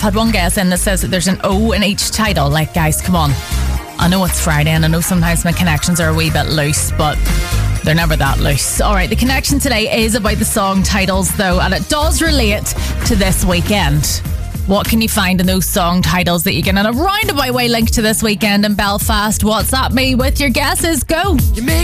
had one guess in that says that there's an O in each title. Like, guys, come on. I know it's Friday and I know sometimes my connections are a wee bit loose, but they're never that loose. All right, the connection today is about the song titles, though, and it does relate to this weekend. What can you find in those song titles that you get in a roundabout way link to this weekend in Belfast? WhatsApp me with your guesses. Go. You make